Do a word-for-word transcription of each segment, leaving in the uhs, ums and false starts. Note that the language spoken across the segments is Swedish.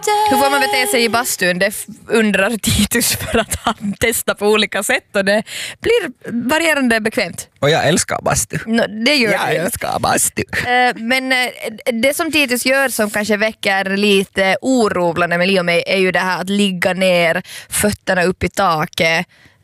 Hur får man bete sig i bastun? Det undrar Titus för att han testar på olika sätt och det blir varierande bekvämt. Och jag älskar bastu. No, det gör jag du. älskar bastu. Uh, men uh, det som Titus gör som kanske väcker lite oro bland Emily och mig är ju det här att ligga ner, fötterna upp i taket,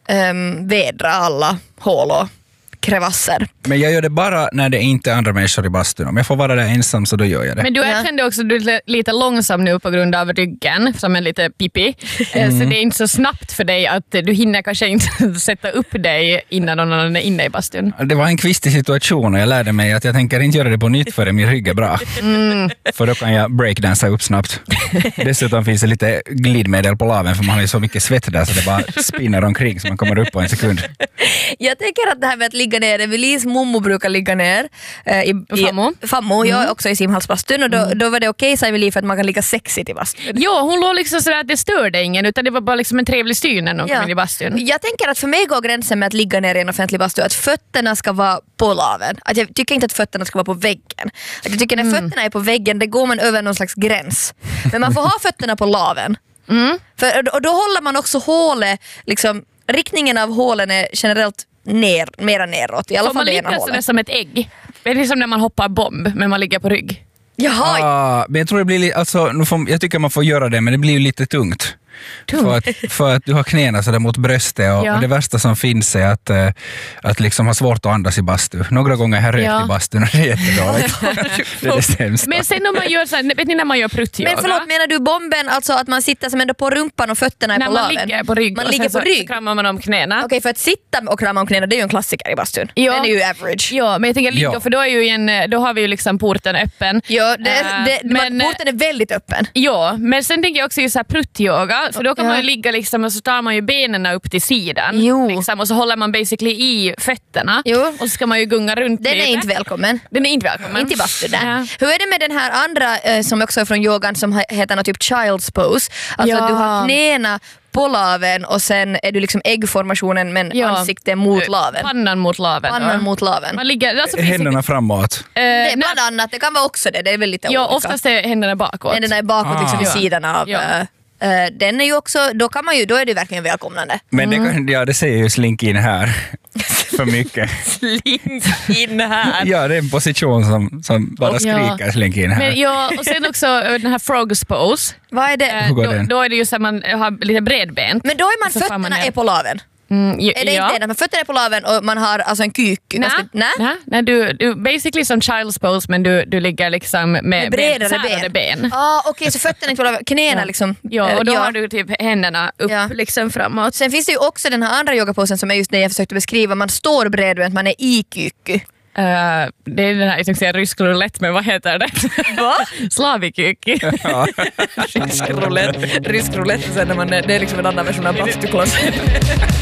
um, vädra alla hål och krevasser. Men jag gör det bara när det inte är andra människor i bastun. Om jag får vara där ensam så då gör jag det. Men du erkände ja. också att du är lite långsam nu på grund av ryggen som är lite pipi. Mm. Så det är inte så snabbt för dig att du hinner kanske inte sätta upp dig innan någon annan är inne i bastun. Det var en kvistig situation och jag lärde mig att jag tänker inte göra det på nytt förrän min rygg är bra. Mm. För då kan jag breakdansa upp snabbt. Dessutom finns det lite glidmedel på laven för man har ju så mycket svett där så det bara spinner omkring så man kommer upp på en sekund. Jag tänker att det här med att ligga ner, Evelis mommo brukar ligga ner eh, i, i Fammo, Fammo mm. jag också i simhalsbastun och då, mm. då var det okej sa Eveli för att man kan ligga sexigt i bastun. Ja, hon låg liksom sådär att det störde ingen utan det var bara liksom en trevlig syn när någon ja. kom in i bastun. Jag tänker att för mig går gränsen med att ligga ner i en offentlig bastu att fötterna ska vara på laven. Att jag tycker inte att fötterna ska vara på väggen. Att jag tycker när mm. fötterna är på väggen det går man över någon slags gräns. Men man får ha fötterna på laven. Mm. För, och då håller man också hålet liksom, riktningen av hålen är generellt ner, mera neråt. I alla fall man ligger sådär som ett ägg. Det är som när man hoppar bomb men man ligger på rygg. Jaha. Ah, men jag tror det blir lite, alltså, nu får, jag tycker man får göra det men det blir ju lite tungt. För att, för att du har knäna sådär mot bröstet och, ja. och det värsta som finns är att, äh, att liksom ha svårt att andas i bastu. Några gånger har jag rökt ja. i bastun och det är jättedåligt. Det är det sämsta. Men sen om man gör så här, vet ni när man gör pruttyoga? Men förlåt, menar du bomben alltså att man sitter som ändå på rumpan och fötterna är när på laven? laven? Man ligger på rygg man och ligger sen på så, rygg. så kramar man om knäna. Okej, okay, för att sitta och krama om knäna det är ju en klassiker i bastun. Ja. Den är ju average. Ja, men jag tänker ligga ja. för då, är ju en, då har vi ju liksom porten öppen. Ja, det, uh, det, men, porten är väldigt öppen. Ja, men sen tänker jag också ju så här pruttyoga för då kan ja. man ju ligga liksom och så tar man ju benen upp till sidan liksom, och så håller man basically i fötterna jo. och så ska man ju gunga runt den lite. är inte välkommen. Den är inte välkommen. Inte i bastun där. Ja. Hur är det med den här andra eh, som också är från yogan som heter något typ child's pose? Alltså ja. att du har knäna på laven och sen är du liksom äggformationen men ja. ansiktet mot laven. Pannan mot laven. Pannan mot laven. Man ligger, alltså, händerna framåt. Uh, det är bland annat, det kan vara också det. Det är väl lite ja, olika. oftast är händerna bakåt. Händerna är bakåt ah. liksom vid ja. sidan av. Ja. Uh, den är ju också, då kan man ju, då är det verkligen välkomnande. Men det, kan, ja, det säger ju slink in här för mycket. Slink in här. Ja, det är en position som, som bara skriker ja. slink in här. Men ja, och sen också den här frogs pose. Vad är det? Eh, då, då är det ju så att man har lite bredbent. Men då är man fötterna man är på laven. Mm, j- är det ja. inte det? Man fötterna är på laven och man har alltså en kyk. Nej, nej? nej, nej du, du basically som child's pose men du, du ligger liksom med, med bredare ben. ben. Ah, okej, okay, så fötterna är inte på laven, knäna ja. liksom. Ja, och då ja. har du typ händerna upp ja. liksom framåt. Sen finns det ju också den här andra yogaposen som är just det jag försökte beskriva. Man står bredbent, man är i kyky. Uh, det är den här, jag tänkte säga rysk roulette, men vad heter det? Va? Slavikyki. Ja. Rysk roulette. Rysk roulette, sen när man, det är liksom en annan version av bastukloss.